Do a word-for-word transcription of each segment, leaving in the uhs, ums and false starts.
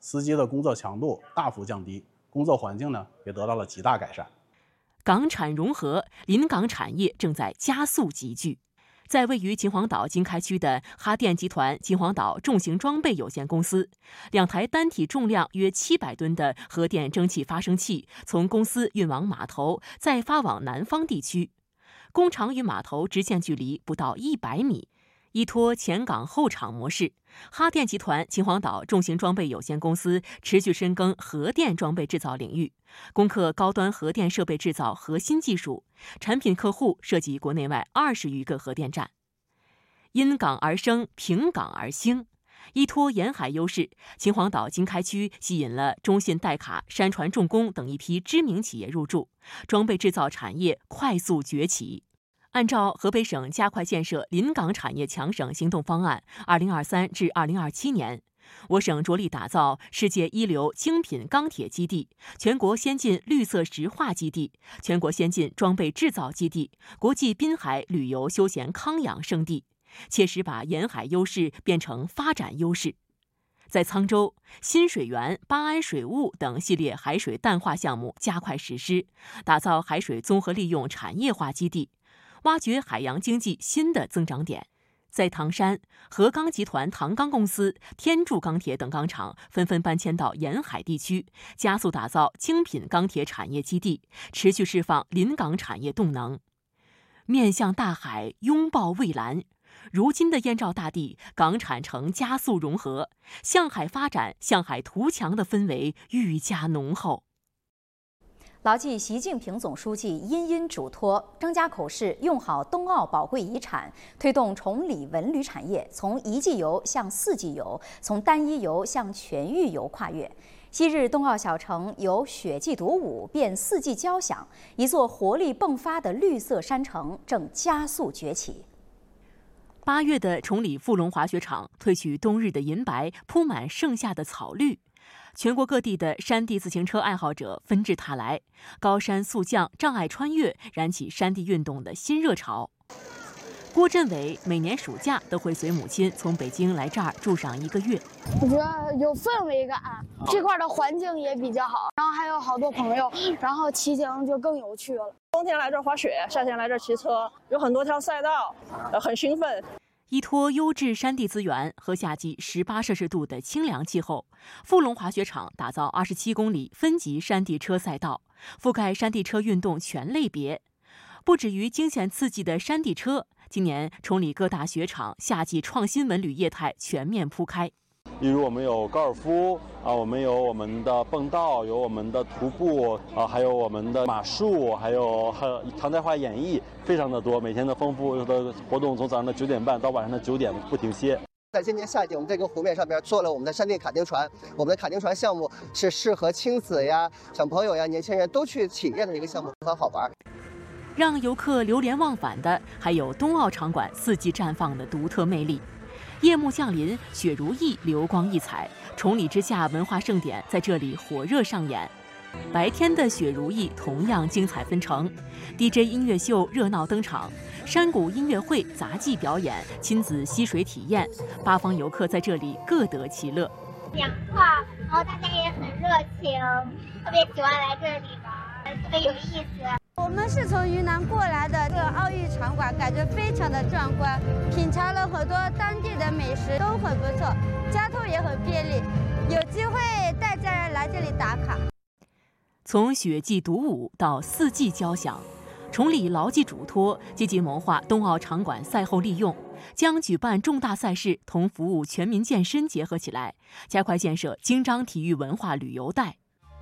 司机的工作强度大幅降低，工作环境呢也得到了极大改善。 港产融合，临港产业正在加速集聚。在位于秦皇岛经开区的哈电集团秦皇岛重型装备有限公司，两台单体重量约七百吨的核电蒸汽发生器从公司运往码头，再发往南方地区。工厂与码头直线距离不到一百米，依托前港后厂模式，哈电集团秦皇岛重型装备有限公司持续深耕核电装备制造领域，攻克高端核电设备制造核心技术，产品客户涉及国内外二十余个核电站。因港而生，凭港而兴。依托沿海优势，秦皇岛经开区吸引了中信代卡、山船重工等一批知名企业入驻，装备制造产业快速崛起。按照河北省加快建设临港产业强省行动方案（二零二三至二零二七年），我省着力打造世界一流精品钢铁基地、全国先进绿色石化基地、全国先进装备制造基地、国际滨海旅游休闲康养胜地，切实把沿海优势变成发展优势。在沧州、新水源、八安水务等系列海水淡化项目加快实施，打造海水综合利用产业化基地，挖掘海洋经济新的增长点。在唐山，河钢集团唐钢公司、天柱钢铁等钢厂纷纷搬迁到沿海地区，加速打造精品钢铁产业基地，持续释放临港产业动能。面向大海，拥抱蔚蓝。如今的燕赵大地，港产城加速融合，向海发展、向海图强的氛围愈加浓厚。 牢记习近平总书记殷殷嘱托，张家口市用好冬奥宝贵遗产，推动崇礼文旅产业从一季游向四季游，从单一游向全域游跨越。昔日冬奥小城由雪季独舞变四季交响，一座活力迸发的绿色山城正加速崛起。 八月的崇礼富龙滑雪场褪去冬日的银白，铺满盛夏的草绿。全国各地的山地自行车爱好者纷至沓来，高山速降、障碍穿越，燃起山地运动的新热潮。郭振伟每年暑假都会随母亲从北京来这儿住上一个月。 我觉得有氛围感，这块的环境也比较好，然后还有好多朋友，然后骑行就更有趣了。 冬天来这儿滑雪，夏天来这儿骑车，有很多条赛道，很兴奋。 依托优质山地资源和夏季十八摄氏度的清凉气候，富龙滑雪场打造二十七公里分级山地车赛道，覆盖山地车运动全类别。不止于惊险刺激的山地车，今年崇礼各大雪场夏季创新文旅业态全面铺开。 例如我们有高尔夫啊，我们有我们的蹦道，有我们的徒步啊，还有我们的马术，还有和常态化演绎，非常的多。每天的丰富的活动从早上的九点半到晚上的九点不停歇。 在今年夏季，我们这个湖面上边做了我们的山地卡丁船。我们的卡丁船项目是适合亲子呀、小朋友呀、年轻人都去体验的一个项目，很好玩。 让游客流连忘返的，还有冬奥场馆四季绽放的独特魅力。夜幕降临，雪如意流光溢彩，崇礼之夏文化盛典在这里火热上演。白天的雪如意同样精彩纷呈 ，D J 音乐秀热闹登场，山谷音乐会、杂技表演、亲子嬉水体验，八方游客在这里各得其乐。 阳光，然后大家也很热情，特别喜欢来这里玩，特别有意思。 我们是从云南过来的，这个奥运场馆感觉非常的壮观，品尝了很多当地的美食，都很不错，交通也很便利，有机会带家人来这里打卡。 从雪季独舞到四季交响，崇礼牢记嘱托，积极谋划冬奥场馆赛后利用，将举办重大赛事同服务全民健身结合起来，加快建设京张体育文化旅游带。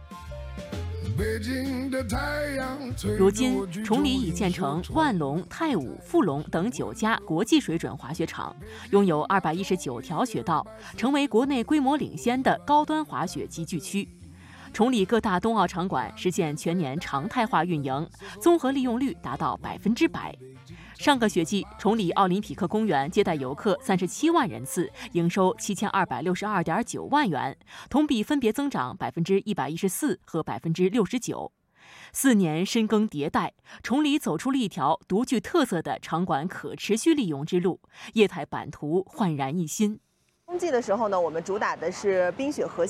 如今，崇礼已建成万隆、泰武、富龙等九家国际水准滑雪场，拥有二百一十九条雪道，成为国内规模领先的高端滑雪集聚区。崇礼各大冬奥场馆实现全年常态化运营，综合利用率达到百分之百。上个雪季，崇礼奥林匹克公园接待游客三十七万人次，营收七千二百六十二点九万元，同比分别增长百分之一百一十四和百分之六十九。四年深耕迭代，崇礼走出了一条独具特色的场馆可持续利用之路，业态版图焕然一新。 冬季的时候呢，我们主打的是冰雪核